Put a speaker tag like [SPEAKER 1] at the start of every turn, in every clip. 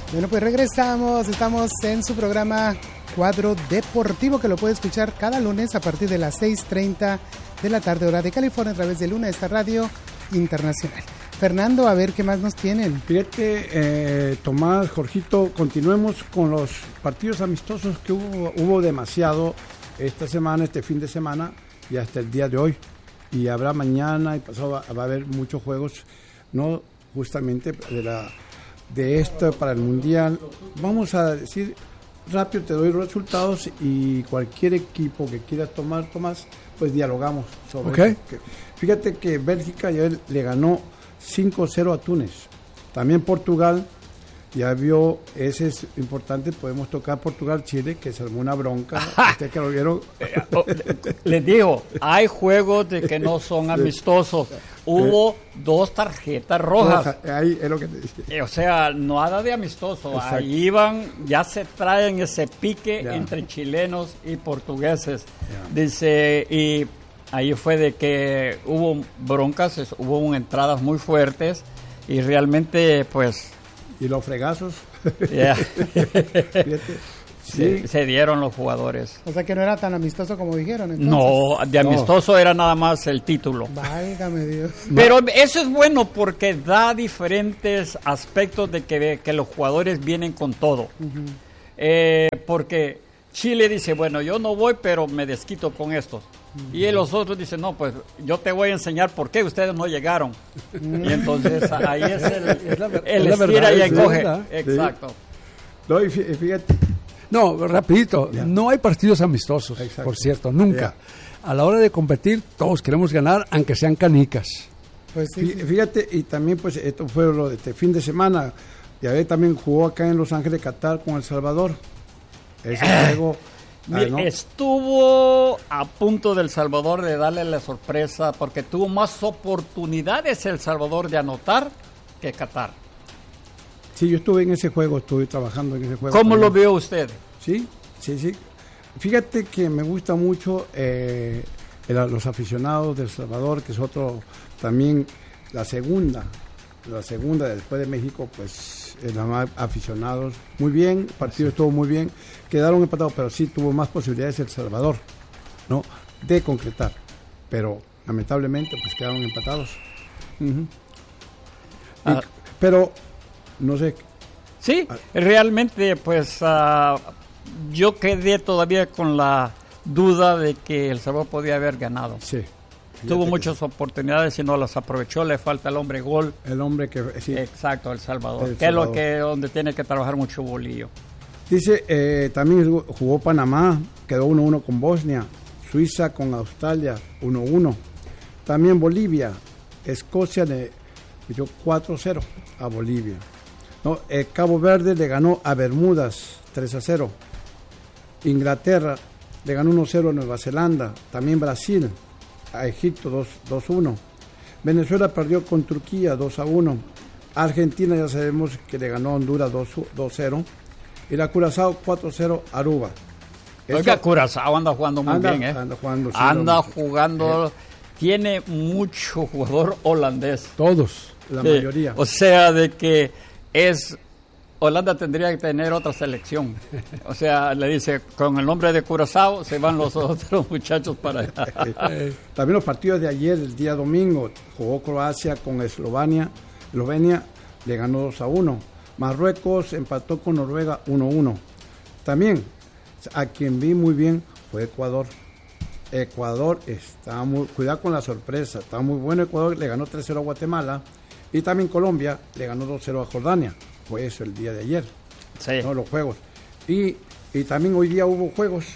[SPEAKER 1] Bueno, pues regresamos. Estamos en su programa Cuadro Deportivo, que lo puede escuchar cada lunes a partir de las 6:30 de la tarde, hora de California, a través de Luna, esta radio internacional. Fernando, a ver qué más nos tienen.
[SPEAKER 2] Fíjate, Tomás, Jorgito, continuemos con los partidos amistosos que hubo demasiado esta semana, este fin de semana y hasta el día de hoy. Y habrá mañana y pasado va a haber muchos juegos, no justamente de esto para el Mundial. Vamos a decir rápido, te doy los resultados y cualquier equipo que quiera tomar, Tomás, pues dialogamos sobre eso. Fíjate que Bélgica ya le ganó 5-0 a Túnez. También Portugal, ya vio, ese es importante, podemos tocar Portugal-Chile, que se armó una bronca. Ustedes que lo vieron.
[SPEAKER 3] Les digo, hay juegos de que no son amistosos. Hubo 2 tarjetas rojas.
[SPEAKER 2] Ahí es lo que te dije.
[SPEAKER 3] O sea, nada de amistoso.
[SPEAKER 2] Exacto.
[SPEAKER 3] Ahí van, ya se traen ese pique entre chilenos y portugueses. Dice, y ahí fue de que hubo broncas, hubo entradas muy fuertes y realmente pues...
[SPEAKER 2] ¿Y los fregazos?
[SPEAKER 3] Sí, se dieron los jugadores.
[SPEAKER 1] O sea que no era tan amistoso como dijeron, entonces.
[SPEAKER 3] No, de amistoso era nada más el título.
[SPEAKER 1] Válgame Dios.
[SPEAKER 3] Pero eso es bueno porque da diferentes aspectos de que los jugadores vienen con todo. Porque Chile dice, bueno, yo no voy, pero me desquito con estos. Y los otros dicen, no, pues yo te voy a enseñar por qué ustedes no llegaron. Y entonces ahí es el estira y encoge. Exacto.
[SPEAKER 2] No, y fíjate.
[SPEAKER 4] No, rapidito, no hay partidos amistosos, por cierto, nunca. A la hora de competir, todos queremos ganar, aunque sean canicas.
[SPEAKER 1] Pues sí,
[SPEAKER 2] fíjate, y también pues esto fue lo de este fin de semana. Ya ve, también jugó acá en Los Ángeles, Qatar, con El Salvador. Ese juego... ¿no?
[SPEAKER 3] Estuvo a punto del Salvador de darle la sorpresa porque tuvo más oportunidades El Salvador de anotar que Qatar.
[SPEAKER 2] Sí, yo estuve en ese juego, estuve trabajando en ese juego.
[SPEAKER 3] ¿Cómo lo vio usted?
[SPEAKER 2] Sí. Fíjate que me gusta mucho los aficionados de El Salvador, que es otro también, la segunda después de México, pues los más aficionados. Muy bien, el partido estuvo muy bien, quedaron empatados, pero sí tuvo más posibilidades El Salvador, ¿no?, de concretar, pero lamentablemente pues quedaron empatados. Pero no sé.
[SPEAKER 3] Sí, realmente pues yo quedé todavía con la duda de que El Salvador podía haber ganado.
[SPEAKER 2] Sí.
[SPEAKER 3] Tuvo muchas oportunidades y no las aprovechó, le falta el hombre gol.
[SPEAKER 2] El hombre que... Sí.
[SPEAKER 3] Exacto, El Salvador, que es lo que donde tiene que trabajar mucho Bolillo.
[SPEAKER 2] Dice, también jugó Panamá, quedó 1-1 con Bosnia, Suiza con Australia, 1-1. También Bolivia, Escocia le dio 4-0 a Bolivia. No, Cabo Verde le ganó a Bermudas, 3-0. Inglaterra le ganó 1-0 a Nueva Zelanda, también Brasil a Egipto 2-1. Venezuela perdió con Turquía 2-1. Argentina ya sabemos que le ganó a Honduras 2-0. Y la Curazao 4-0 a Aruba.
[SPEAKER 3] Oiga, Curazao anda jugando muy bien, Anda jugando, tiene mucho jugador holandés.
[SPEAKER 2] Todos, la mayoría.
[SPEAKER 3] O sea, de que Holanda tendría que tener otra selección. O sea, le dice, con el nombre de Curazao se van los otros muchachos para allá.
[SPEAKER 2] También los partidos de ayer, el día domingo, jugó Croacia con Eslovenia, le ganó 2-1. Marruecos empató con Noruega 1-1. También, a quien vi muy bien fue Ecuador. Ecuador está muy... Cuidado con la sorpresa, está muy bueno Ecuador, le ganó 3-0 a Guatemala. Y también Colombia le ganó 2-0 a Jordania. Fue eso el día de ayer.
[SPEAKER 3] Sí.
[SPEAKER 2] ¿No? Los juegos. Y también hoy día hubo juegos.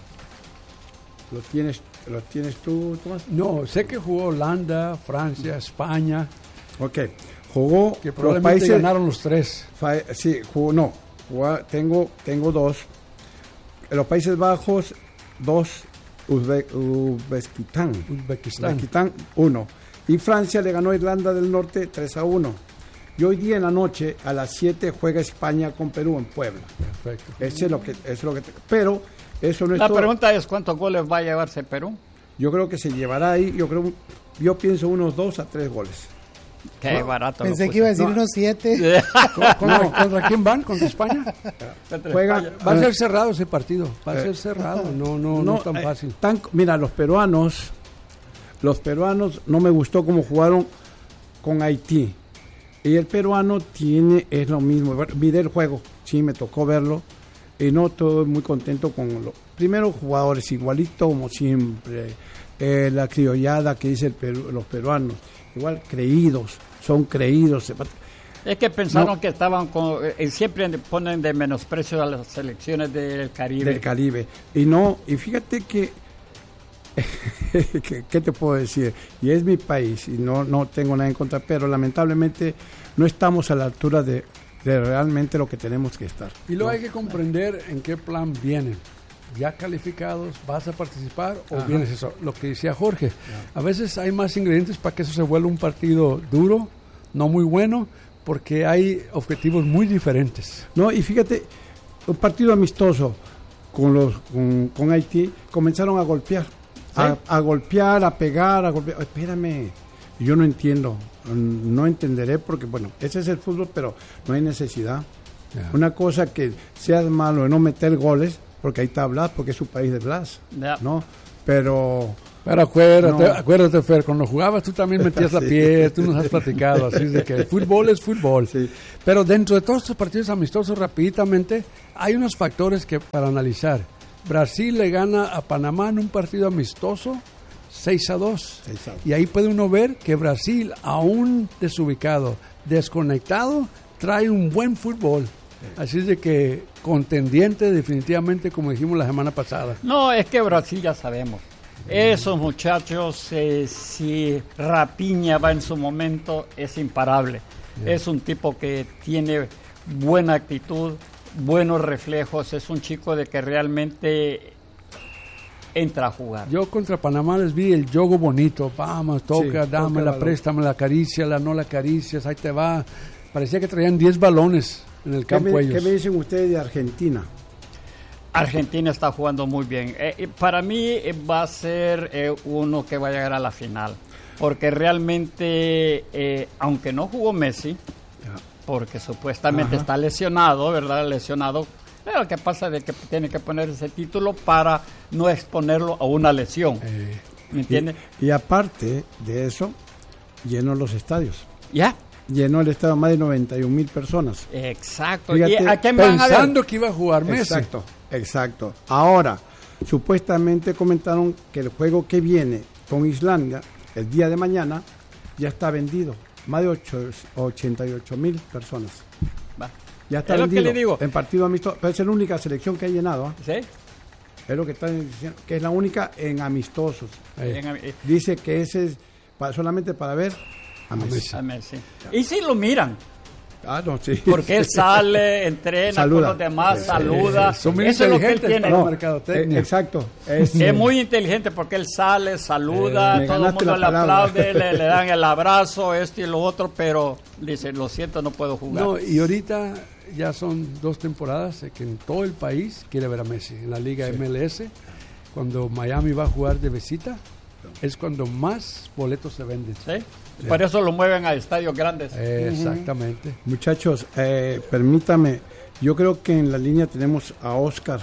[SPEAKER 2] ¿Los tienes tú, Tomás?
[SPEAKER 4] No, sé que jugó Holanda, Francia, España.
[SPEAKER 2] Ok. Jugó...
[SPEAKER 4] Que probablemente
[SPEAKER 2] los países,
[SPEAKER 4] ganaron los 3.
[SPEAKER 2] Sí, tengo 2. En los Países Bajos, 2. Uzbekistán 1. Y Francia le ganó a Irlanda del Norte 3-1. Y hoy día en la noche, a las 7, juega España con Perú en Puebla.
[SPEAKER 4] Perfecto.
[SPEAKER 2] Eso es lo que pero eso no es
[SPEAKER 3] La
[SPEAKER 2] todo.
[SPEAKER 3] pregunta es, ¿cuántos goles va a llevarse Perú?
[SPEAKER 2] Yo creo que se llevará ahí, yo pienso unos 2 a 3 goles.
[SPEAKER 3] Qué barato.
[SPEAKER 1] Pensé que iba a decir unos 7.
[SPEAKER 4] ¿Contra quién van? ¿Contra España? Va a ser cerrado ese partido. Va a ser cerrado. No tan fácil.
[SPEAKER 2] Mira, los peruanos no me gustó cómo jugaron con Haití. Y el peruano es lo mismo. Miré el juego, sí, me tocó verlo. Y no estoy muy contento con los primeros jugadores, igualito como siempre. La criollada que dice los peruanos. Igual son creídos.
[SPEAKER 3] Es que pensaron que estaban siempre ponen de menosprecio a las selecciones del Caribe.
[SPEAKER 2] Y fíjate que ¿qué te puedo decir? Y es mi país y no tengo nada en contra, pero lamentablemente no estamos a la altura de realmente lo que tenemos que estar.
[SPEAKER 4] Y luego hay que comprender en qué plan vienen. Ya calificados, ¿vas a participar o vienes eso? Lo que decía Jorge, a veces hay más ingredientes para que eso se vuelva un partido duro, no muy bueno, porque hay objetivos muy diferentes.
[SPEAKER 2] No, y fíjate, un partido amistoso con Haití, comenzaron a golpear, ¿sí? a golpear, a pegar, a golpear. Espérame, yo no entiendo, no entenderé porque, bueno, ese es el fútbol, pero no hay necesidad. Una cosa que seas malo de no meter goles, porque ahí está Blas, porque es su país de Blas, ¿no? Pero
[SPEAKER 4] acuérdate, Fer, cuando jugabas tú también metías la pie, tú nos has platicado, así de que el fútbol es fútbol. Sí. Pero dentro de todos estos partidos amistosos, rapiditamente, hay unos factores que para analizar. Brasil le gana a Panamá en un partido amistoso 6-2. Y ahí puede uno ver que Brasil, aún desubicado, desconectado, trae un buen fútbol. Así es de que contendiente definitivamente, como dijimos la semana pasada.
[SPEAKER 3] No, es que Brasil ya sabemos. Esos muchachos, si Rapiña va en su momento, es imparable. Es un tipo que tiene buena actitud, buenos reflejos, es un chico de que realmente entra a jugar.
[SPEAKER 4] Yo contra Panamá les vi el juego bonito. Vamos, toca, dámela, préstamela, acaríciala, no la acaricias, ahí te va. Parecía que traían 10 balones en el campo ellos.
[SPEAKER 2] ¿Qué me dicen ustedes de Argentina?
[SPEAKER 3] Argentina está jugando muy bien. Para mí va a ser uno que va a llegar a la final. Porque realmente, aunque no jugó Messi, porque supuestamente está lesionado, ¿verdad? Lo que pasa es que tiene que poner ese título para no exponerlo a una lesión. ¿Me entiendes?
[SPEAKER 2] Y aparte de eso, llenó los estadios.
[SPEAKER 3] ¿Ya?
[SPEAKER 2] Llenó el estadio más de 91,000 personas.
[SPEAKER 3] Exacto.
[SPEAKER 2] Fíjate,
[SPEAKER 3] ¿Y a quién van a ver?
[SPEAKER 4] Pensando que iba a jugar Messi.
[SPEAKER 2] Exacto. Ahora, supuestamente comentaron que el juego que viene con Islandia, el día de mañana, ya está vendido. Más de 88,000 personas.
[SPEAKER 3] Va.
[SPEAKER 2] Ya está
[SPEAKER 3] es
[SPEAKER 2] vendido.
[SPEAKER 3] Lo que le digo.
[SPEAKER 2] En partido amistoso. Pero es la única selección que ha llenado.
[SPEAKER 3] ¿Sí?
[SPEAKER 2] Es lo que están diciendo, que es la única en amistosos. Dice que ese es solamente para ver a Messi.
[SPEAKER 3] Y si lo miran.
[SPEAKER 2] No, sí.
[SPEAKER 3] Porque él sale, entrena con los demás, saluda.
[SPEAKER 4] Son muy
[SPEAKER 3] Eso es lo que él tiene.
[SPEAKER 2] Exacto.
[SPEAKER 3] Es muy inteligente porque él sale, saluda, todo el mundo le aplaude, le dan el abrazo, esto y lo otro, pero dice, lo siento, no puedo jugar.
[SPEAKER 4] No, y ahorita ya son 2 temporadas que en todo el país quiere ver a Messi. En la Liga MLS, cuando Miami va a jugar de visita, es cuando más boletos se venden.
[SPEAKER 3] ¿Sí? Por eso lo mueven a estadios grandes.
[SPEAKER 4] Exactamente.
[SPEAKER 2] Muchachos, permítame, yo creo que en la línea tenemos a Oscar.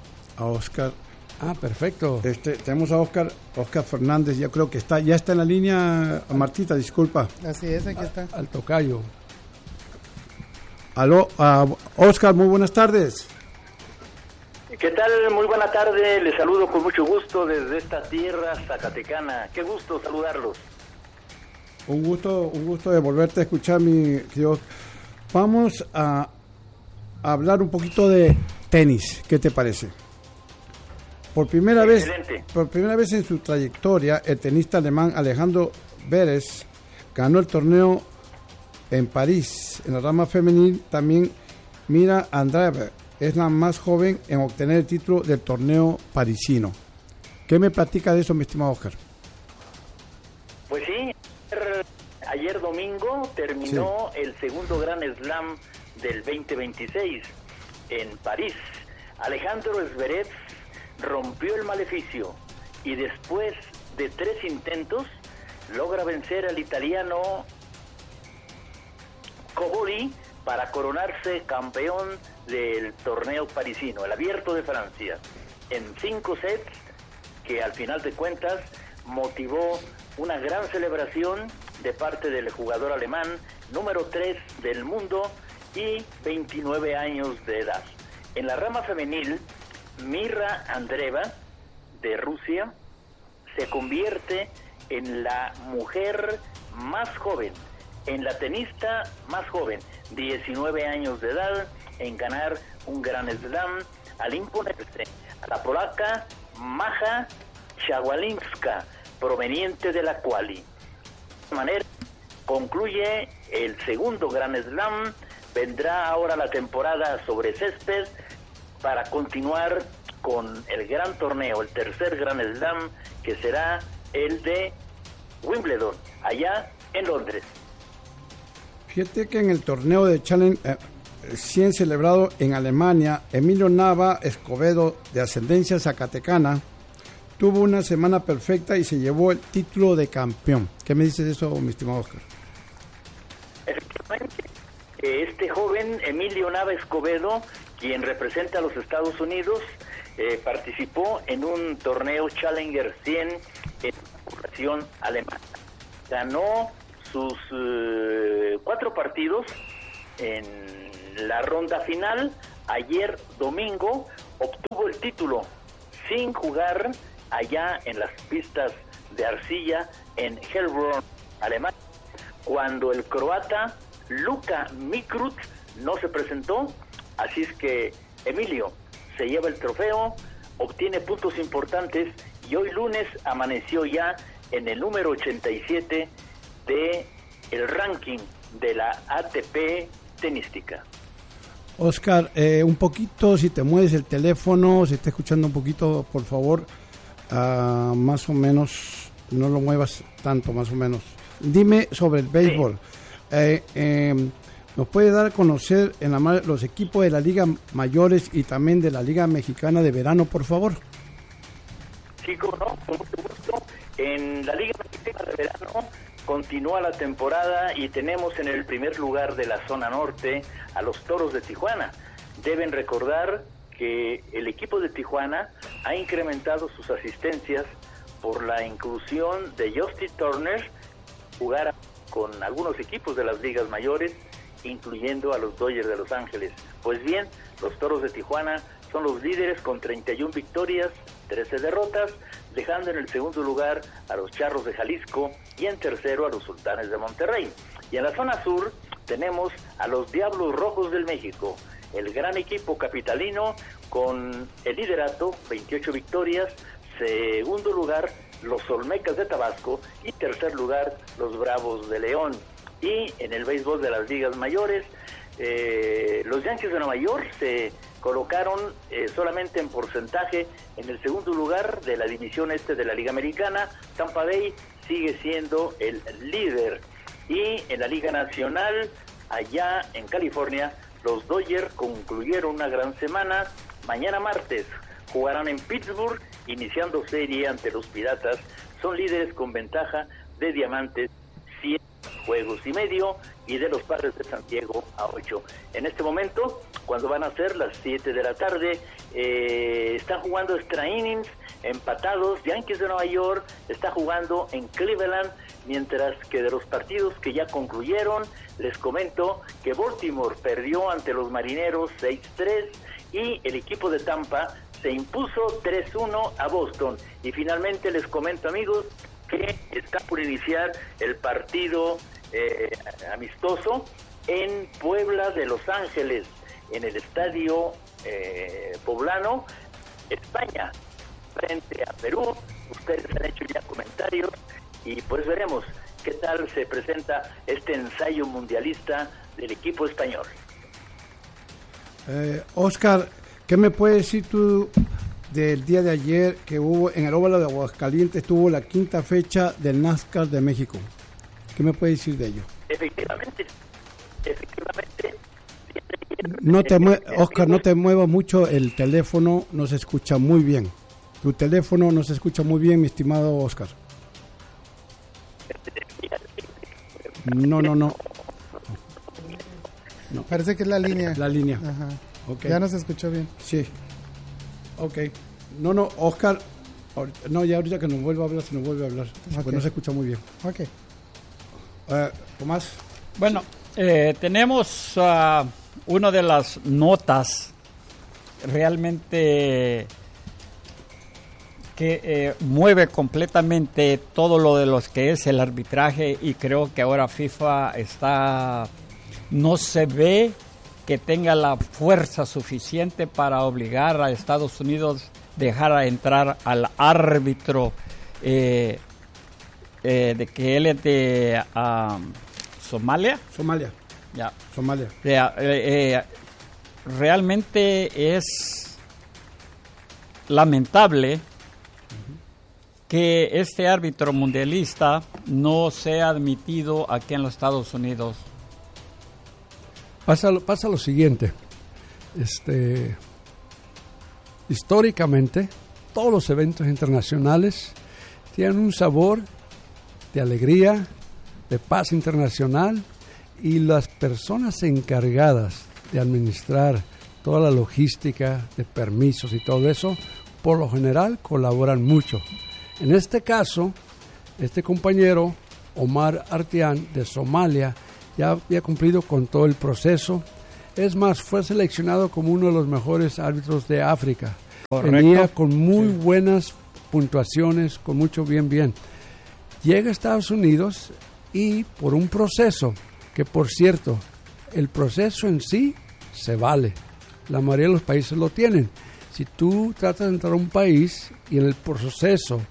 [SPEAKER 4] Perfecto.
[SPEAKER 2] Tenemos a Oscar Fernández, yo creo que ya está en la línea. Martita, disculpa.
[SPEAKER 1] Así es, aquí está.
[SPEAKER 4] Al tocayo.
[SPEAKER 2] Aló, Oscar, muy buenas tardes.
[SPEAKER 5] ¿Qué tal? Muy buena tarde, les saludo con mucho gusto desde esta tierra zacatecana. Qué gusto saludarlos.
[SPEAKER 2] Un gusto de volverte a escuchar, mi querido. Vamos a hablar un poquito de tenis, ¿qué te parece? Por primera vez en su trayectoria, el tenista alemán Alejandro Beres ganó el torneo en París. En la rama femenil también Mira Andreeva es la más joven en obtener el título del torneo parisino. ¿Qué me platica de eso, mi estimado Oscar?
[SPEAKER 5] Pues sí, ayer domingo terminó el segundo Grand Slam del 2026 en París. Alejandro Zverev rompió el maleficio y después de 3 intentos logra vencer al italiano Kobori para coronarse campeón del torneo parisino, el Abierto de Francia, en 5 sets, que al final de cuentas motivó una gran celebración de parte del jugador alemán, número 3 del mundo y 29 años de edad. En la rama femenil, Mira Andreeva, de Rusia, se convierte en la mujer más joven, en la tenista más joven, 19 años de edad, en ganar un Grand Slam al imponerse a la polaca Maja Shawalinska, proveniente de la quali. De esta manera concluye el segundo Grand Slam. Vendrá ahora la temporada sobre césped para continuar con el gran torneo, el tercer Grand Slam, que será el de Wimbledon, allá en Londres.
[SPEAKER 2] Fíjate que en el torneo de Challenge 100 celebrado en Alemania, Emilio Nava Escobedo, de ascendencia zacatecana, tuvo una semana perfecta y se llevó el título de campeón. ¿Qué me dices de eso, mi estimado Oscar?
[SPEAKER 5] Efectivamente, este joven Emilio Nava Escobedo, quien representa a los Estados Unidos, participó en un torneo Challenger 100 en la población alemana. Ganó sus 4 partidos en la ronda final. Ayer domingo obtuvo el título sin jugar allá en las pistas de arcilla en Heilbronn, Alemania, cuando el croata Luka Mikrut no se presentó. Así es que Emilio se lleva el trofeo, obtiene puntos importantes y hoy lunes amaneció ya en el número 87 de el ranking de la ATP tenística.
[SPEAKER 2] Oscar, un poquito, si te mueves el teléfono, si está escuchando un poquito, por favor, más o menos, no lo muevas tanto, más o menos. Dime sobre el béisbol. Sí. ¿Nos puede dar a conocer los equipos de la Liga Mayores y también de la Liga Mexicana de Verano, por favor?
[SPEAKER 5] Sí, como no, con mucho gusto. En la Liga Mexicana de Verano continúa la temporada y tenemos en el primer lugar de la zona norte a los Toros de Tijuana. Deben recordar que el equipo de Tijuana ha incrementado sus asistencias por la inclusión de Justin Turner, jugar con algunos equipos de las ligas mayores, incluyendo a los Dodgers de Los Ángeles. Pues bien, los Toros de Tijuana son los líderes con 31 victorias, 13 derrotas, dejando en el segundo lugar a los Charros de Jalisco y en tercero a los Sultanes de Monterrey. Y en la zona sur tenemos a los Diablos Rojos del México, el gran equipo capitalino con el liderato, 28 victorias, segundo lugar los Olmecas de Tabasco y tercer lugar los Bravos de León. Y en el béisbol de las ligas mayores, los Yankees de Nueva York se colocaron solamente en porcentaje en el segundo lugar de la división este de la Liga Americana. Tampa Bay sigue siendo el líder. Y en la Liga Nacional, allá en California, los Dodgers concluyeron una gran semana. Mañana martes jugarán en Pittsburgh, iniciando serie ante los Piratas. Son líderes con ventaja de diamantes, 7 juegos y medio, y de los Padres de San Diego a 8. En este momento, cuando van a ser las 7 de la tarde, están jugando extra innings, empatados. Yankees de Nueva York está jugando en Cleveland, mientras que de los partidos que ya concluyeron, les comento que Baltimore perdió ante los Marineros 6-3 y el equipo de Tampa se impuso 3-1 a Boston. Y finalmente les comento, amigos, que está por iniciar el partido amistoso en Puebla de Los Ángeles, en el estadio poblano, España, frente a Perú. Ustedes han hecho ya comentarios y pues veremos qué tal se presenta este ensayo mundialista del equipo español.
[SPEAKER 2] Oscar, ¿qué me puedes decir tú del día de ayer que hubo en el Óvalo de Aguascalientes? Tuvo la 5ª fecha del NASCAR de México. ¿Qué me puedes decir de ello?
[SPEAKER 5] Efectivamente.
[SPEAKER 2] Oscar, no te muevas mucho el teléfono, no se escucha muy bien. Tu teléfono no se escucha muy bien, mi estimado Oscar.
[SPEAKER 1] Parece que es la línea.
[SPEAKER 2] La línea.
[SPEAKER 1] Ajá.
[SPEAKER 2] Okay.
[SPEAKER 1] Ya no se escuchó bien.
[SPEAKER 2] Sí. Ok. No, Oscar. No, ya ahorita que nos vuelva a hablar, se nos vuelve a hablar.
[SPEAKER 1] Okay.
[SPEAKER 2] Pues no se escucha muy bien.
[SPEAKER 1] Ok.
[SPEAKER 2] Tomás.
[SPEAKER 3] Bueno, tenemos una de las notas realmente que mueve completamente todo lo de los que es el arbitraje, y creo que ahora FIFA no se ve que tenga la fuerza suficiente para obligar a Estados Unidos dejar entrar al árbitro de que él es de Somalia. Ya.
[SPEAKER 2] Somalia.
[SPEAKER 3] Realmente es lamentable que este árbitro mundialista no sea admitido aquí en los Estados Unidos.
[SPEAKER 4] Pasa lo siguiente. Históricamente, todos los eventos internacionales tienen un sabor de alegría, de paz internacional, y las personas encargadas de administrar toda la logística de permisos y todo eso, por lo general colaboran mucho. En este caso, este compañero, Omar Artian, de Somalia, ya había cumplido con todo el proceso. Es más, fue seleccionado como uno de los mejores árbitros de África.
[SPEAKER 3] Correcto.
[SPEAKER 4] Venía con muy buenas puntuaciones, con mucho bien. Llega a Estados Unidos y por un proceso, que por cierto, el proceso en sí se vale. La mayoría de los países lo tienen. Si tú tratas de entrar a un país y en el proceso